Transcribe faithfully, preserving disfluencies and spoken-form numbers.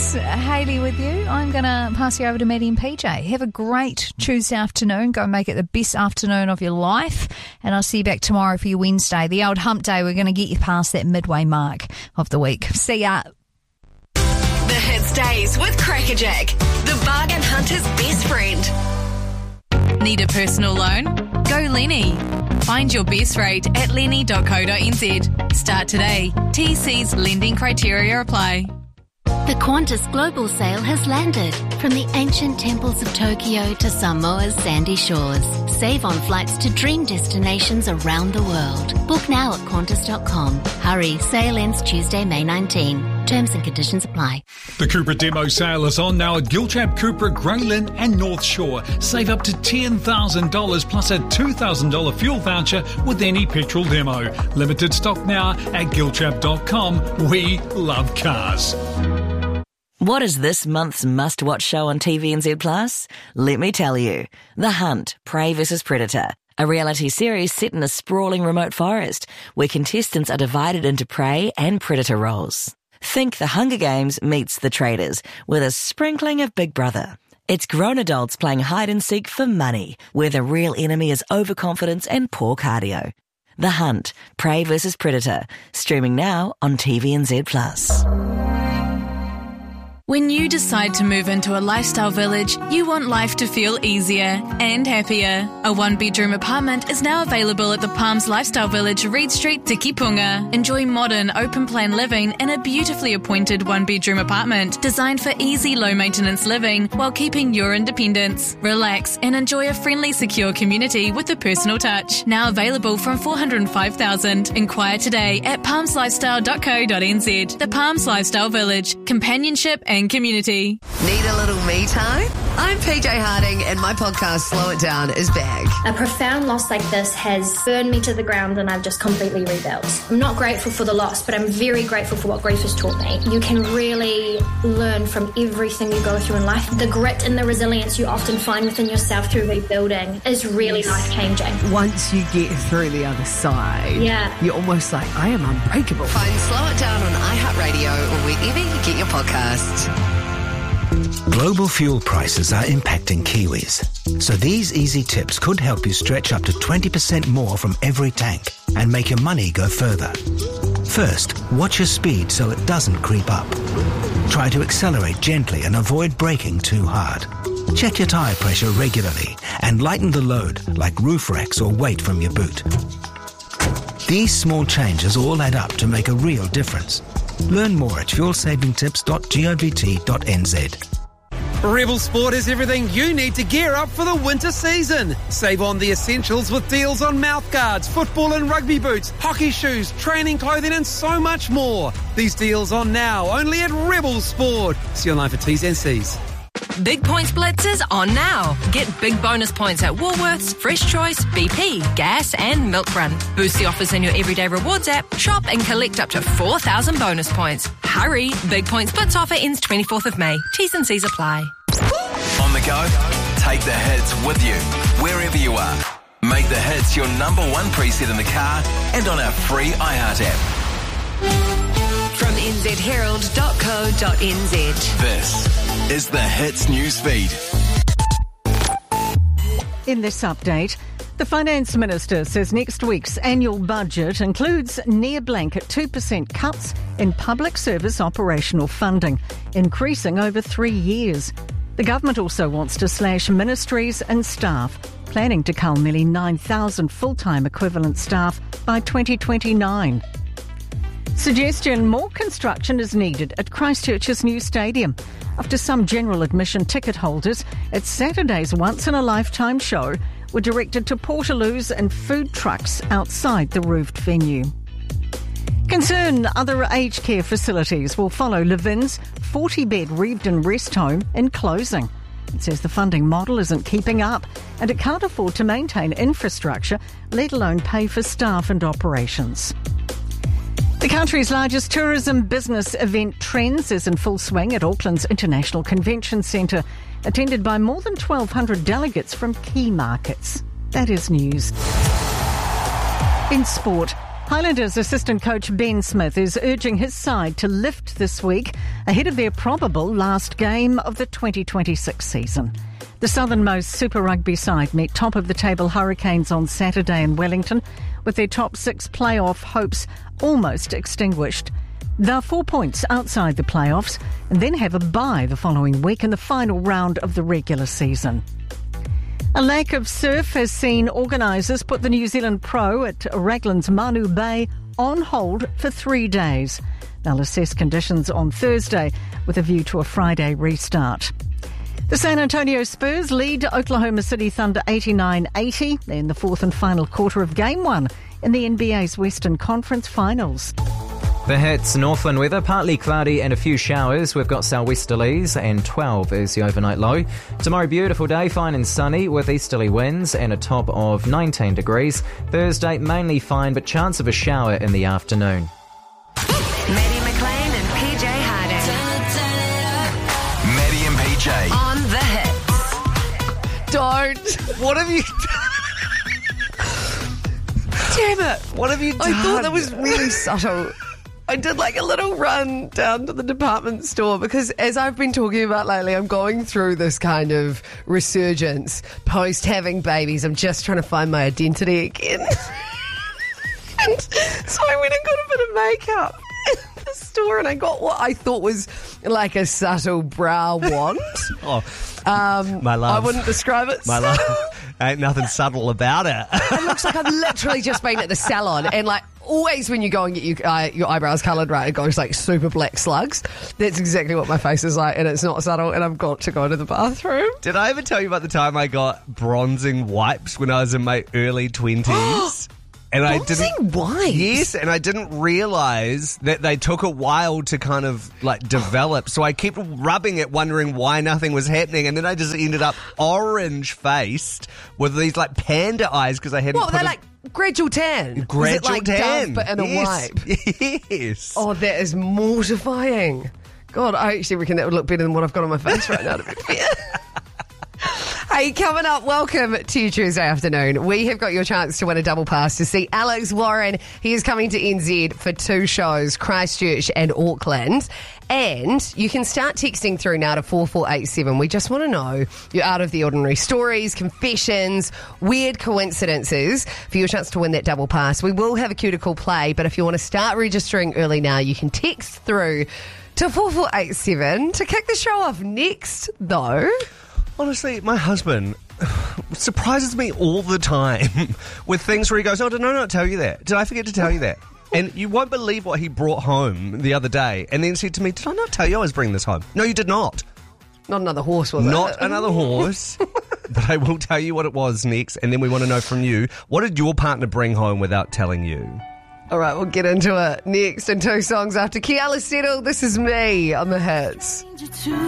It's Hayley with you. I'm going to pass you over to Maddie and P J. Have a great Tuesday afternoon. Go and make it the best afternoon of your life. And I'll see you back tomorrow for your Wednesday. The old hump day, we're going to get you past that midway mark of the week. See ya. The Hits Days with Crackerjack, the bargain hunter's best friend. Need a personal loan? Go Lenny. Find your best rate at lenny dot co dot n z. Start today. T C's lending criteria apply. The Qantas Global Sale has landed. From the ancient temples of Tokyo to Samoa's sandy shores. Save on flights to dream destinations around the world. Book now at qantas dot com. Hurry, sale ends Tuesday, May nineteenth. Terms and conditions apply. The Cupra Demo sale is on now at Gilchap, Cupra, Grey Lynn and North Shore. Save up to ten thousand dollars plus a two thousand dollars fuel voucher with any petrol demo. Limited stock now at gilchap dot com. We love cars. What is this month's must-watch show on T V N Z Plus? Let me tell you. The Hunt, Prey versus Predator. A reality series set in a sprawling remote forest where contestants are divided into prey and predator roles. Think The Hunger Games meets The Traders with a sprinkling of Big Brother. It's grown adults playing hide and seek for money, where the real enemy is overconfidence and poor cardio. The Hunt, Prey versus Predator. Streaming now on T V N Z Plus. When you decide to move into a lifestyle village, you want life to feel easier and happier. A one-bedroom apartment is now available at the Palms Lifestyle Village, Reed Street, Tikipunga. Enjoy modern, open-plan living in a beautifully appointed one-bedroom apartment designed for easy, low-maintenance living while keeping your independence. Relax and enjoy a friendly, secure community with a personal touch. Now available from four hundred five thousand dollars. Inquire today at palms lifestyle dot co dot n z. The Palms Lifestyle Village. Companionship and community. Need a little me time? I'm P J Harding and my podcast Slow It Down is back. A profound loss like this has burned me to the ground and I've just completely rebuilt. I'm not grateful for the loss, but I'm very grateful for what grief has taught me. You can really learn from everything you go through in life. The grit and the resilience you often find within yourself through rebuilding is really life-changing. Once you get through the other side, yeah, you're almost like, I am unbreakable. Find Slow It Down on iHeartRadio or wherever you get your podcasts. Global fuel prices are impacting Kiwis, so these easy tips could help you stretch up to twenty percent more from every tank and make your money go further. First, watch your speed so it doesn't creep up. Try to accelerate gently and avoid braking too hard. Check your tyre pressure regularly and lighten the load like roof racks or weight from your boot. These small changes all add up to make a real difference. Learn more at fuel saving tips dot govt dot n z. Rebel Sport has everything you need to gear up for the winter season. Save on the essentials with deals on mouthguards, football and rugby boots, hockey shoes, training clothing and so much more. These deals on now only at Rebel Sport. See you online for T's and C's. Big Points Blitz is on now. Get big bonus points at Woolworths, Fresh Choice, B P, Gas and Milk Run. Boost the offers in your Everyday Rewards app, shop and collect up to four thousand bonus points. Hurry! Big Points Blitz offer ends twenty-fourth of May. T's and C's apply. On the go? Take the hits with you, wherever you are. Make the hits your number one preset in the car and on our free iHeart app. From n z herald dot co dot n z. This is the Hits News Feed. In this update, the Finance Minister says next week's annual budget includes near-blanket two percent cuts in public service operational funding, increasing over three years. The government also wants to slash ministries and staff, planning to cull nearly nine thousand full-time equivalent staff by twenty twenty-nine. Suggestion more construction is needed at Christchurch's new stadium after some general admission ticket holders at Saturday's once-in-a-lifetime show were directed to portaloos and food trucks outside the roofed venue. Concern other aged care facilities will follow Levin's forty-bed Reeveden rest home in closing. It says the funding model isn't keeping up and it can't afford to maintain infrastructure, let alone pay for staff and operations. The country's largest tourism business event, Trends, is in full swing at Auckland's International Convention Centre, attended by more than twelve hundred delegates from key markets. That is news. In sport, Highlanders assistant coach Ben Smith is urging his side to lift this week ahead of their probable last game of the twenty twenty-six season. The southernmost Super Rugby side met top-of-the-table Hurricanes on Saturday in Wellington, with their top six playoff hopes almost extinguished. They're four points outside the playoffs and then have a bye the following week in the final round of the regular season. A lack of surf has seen organisers put the New Zealand Pro at Raglan's Manu Bay on hold for three days. They'll assess conditions on Thursday with a view to a Friday restart. The San Antonio Spurs lead Oklahoma City Thunder eighty-nine eighty in the fourth and final quarter of Game one in the N B A's Western Conference Finals. The hits, Northland weather, partly cloudy and a few showers. We've got southwesterlies and twelve is the overnight low. Tomorrow, beautiful day, fine and sunny with easterly winds and a top of nineteen degrees. Thursday, mainly fine but chance of a shower in the afternoon. Maddie McLean and P J Harding. Maddie and P J. On the hits. Don't. What have you done? Damn it. What have you done? I thought that was really subtle. I did like a little run down to the department store because, as I've been talking about lately, I'm going through this kind of resurgence post having babies. I'm just trying to find my identity again. And so I went and got a bit of makeup in the store and I got what I thought was like a subtle brow wand. Oh, um, my love. I wouldn't describe it. My love. Ain't nothing subtle about it. It looks like I've literally just been at the salon and like always when you go and get your, uh, your eyebrows coloured, right, it goes like super black slugs. That's exactly what my face is like and it's not subtle and I've got to go to the bathroom. Did I ever tell you about the time I got bronzing wipes when I was in my early twenties? And I didn't wipes? Yes, and I didn't realise that they took a while to kind of like develop. So I kept rubbing it, wondering why nothing was happening, and then I just ended up orange faced with these like panda eyes because I hadn't. What, put they're a- like gradual tan? Gradual Was it like tan, Dove, but in a yes. wipe? Yes. Oh, that is mortifying. God, I actually reckon that would look better than what I've got on my face right now, to be fair. Hey, coming up, welcome to your Tuesday afternoon. We have got your chance to win a double pass to see Alex Warren. He is coming to N Z for two shows, Christchurch and Auckland. And you can start texting through now to four four eight seven. We just want to know your out of the ordinary stories, confessions, weird coincidences for your chance to win that double pass. We will have a cuticle play, but if you want to start registering early now, you can text through to four four eight seven. To kick the show off next, though... Honestly, my husband surprises me all the time with things where he goes, oh, did I not tell you that? Did I forget to tell you that? And you won't believe what he brought home the other day and then said to me, did I not tell you I was bringing this home? No, you did not. Not another horse, was it? Not another horse. But I will tell you what it was next, and then we want to know from you, what did your partner bring home without telling you? All right, we'll get into it next in two songs after Kiala Settle. This is me on the hits.